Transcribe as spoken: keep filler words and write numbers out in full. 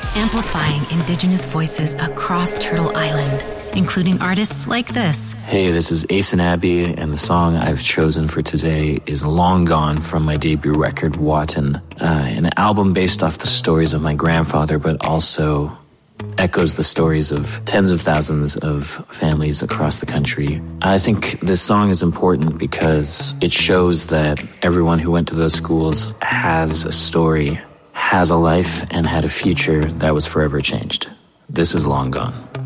amplifying Indigenous voices across Turtle Island, including artists like this. Hey, this is Ace and Abby, and the song I've chosen for today is Long Gone from my debut record, Watan, uh, an album based off the stories of my grandfather, but also echoes the stories of tens of thousands of families across the country. I think this song is important because it shows that everyone who went to those schools has a story, has a life, and had a future that was forever changed. This is Long Gone.